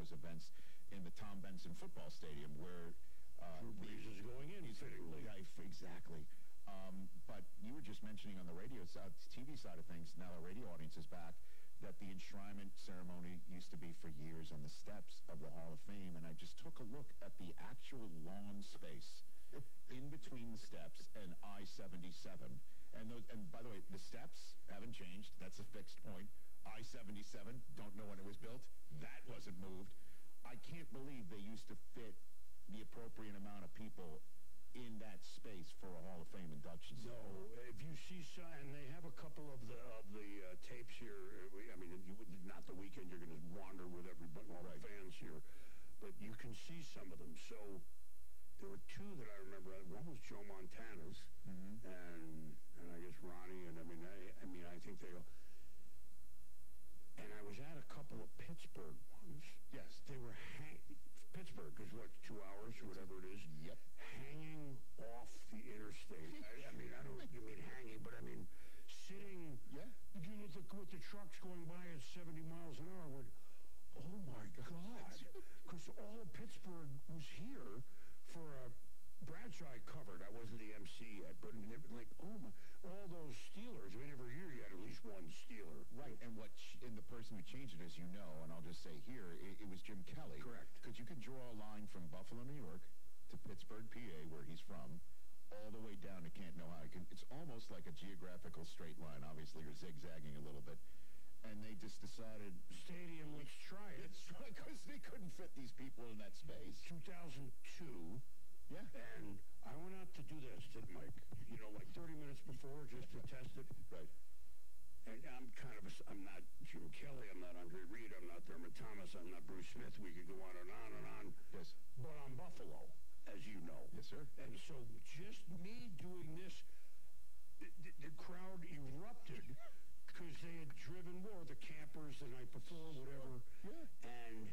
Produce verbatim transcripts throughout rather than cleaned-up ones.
those events in the Tom Benson Football Stadium, where uh, Drew Brees is going in, fittingly. Exactly. Um, but you were just mentioning on the radio side, T V side of things, now the radio audience is back, that the enshrinement ceremony used to be for years on the steps of the Hall of Fame, and I just took a look at the actual lawn space in between the steps and I seventy-seven. And those, and by the way, the steps haven't changed. That's a fixed point. I seventy-seven, don't know when it was built. That wasn't moved. I can't believe they used to fit the appropriate amount of people in that space for a Hall of Fame induction. No, if you see some, and they have a couple of the of the uh, tapes here. I mean, you, not the weekend. You're going to wander with everybody, all right. the fans here, but you can see some of them. So there were two that I remember. One was Joe Montana's, mm-hmm. and and I guess Ronnie, and I mean, I, I mean, I think they all. And I was at a couple of Pittsburgh ones. Yes. They were hang- Pittsburgh is what, two hours or whatever it is. Yep. Hanging off the interstate. I, I mean, I don't you mean hanging, but I mean sitting. Yeah. You know, with the, with the trucks going by at seventy miles an hour. I went, oh my God! Because all of Pittsburgh was here for a Bradshaw I covered. I wasn't the M C yet, but it was like, oh my, all those Steelers. I mean, every year you had at least one Steeler. Right, and what ch- and the person who changed it, as you know, and I'll just say here, it, it was Jim Kelly. Correct. Because you can draw a line from Buffalo, New York, to Pittsburgh, P A, where he's from, all the way down to Canton, Ohio. Can, it's almost like a geographical straight line. Obviously, you're zigzagging a little bit. And they just decided, Stadium, let's try it. It's because they couldn't fit these people in that space. two thousand two. Yeah. And I went out to do this to Mike, you know, like thirty minutes before, just to test it. Right. And I'm kind of a, I'm not Jim Kelly, I'm not Andre Reed, I'm not Thurman Thomas, I'm not Bruce Smith. We could go on and on and on. Yes. But I'm Buffalo, as you know. Yes, sir. And so just me doing this, the, the crowd erupted because they had driven more, the campers the night before, whatever. Yeah. And,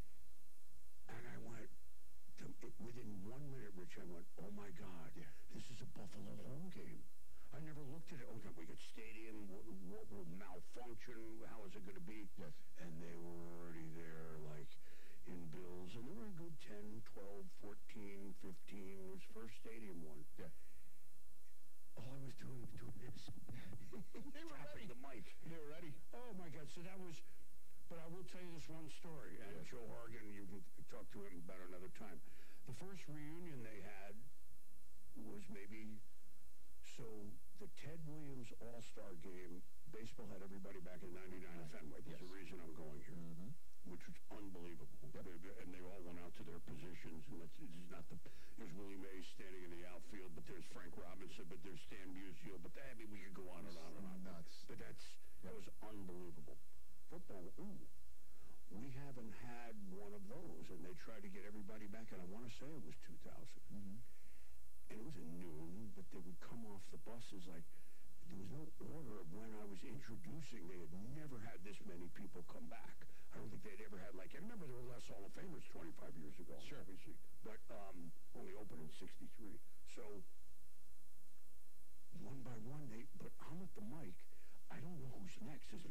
and I went, to, it, within one minute, Rich, I went, oh my God, yeah. This is a Buffalo home game. I never looked at it. Oh, we got stadium. What, what will malfunction? How is it going to be? Yes. And they were already there, like, in Bills. And they were a good ten, twelve, fourteen, fifteen. It was first stadium one. Yeah. All I was doing was doing this. They were tapping ready. the mic. They were ready. Oh, my God. So that was... But I will tell you this one story. And yeah. Joe Horgan, you can talk to him about another time. The first reunion they had was maybe... So the Ted Williams All-Star Game, baseball had everybody back in ninety-nine at Fenway. There's yes. a reason I'm going here, mm-hmm. which was unbelievable. Yep. And they all went out to their positions. And that's, this is not the. There's Willie Mays standing in the outfield, but there's Frank Robinson, but there's Stan Musial. But that, I mean, we could go on and on and on. Nuts. But that's that was unbelievable. Football, ooh. We haven't had one of those, and they tried to get everybody back, and I want to say it was two thousand. Mm-hmm. And it was at noon, but they would come off the buses like there was no order of when I was introducing. They had never had this many people come back. I don't think they'd ever had like, I remember there were less Hall of Famers twenty-five years ago. Sure. Obviously, but um, only opened in sixty-three. So one by one, they, but I'm at the mic. I don't know who's next. Is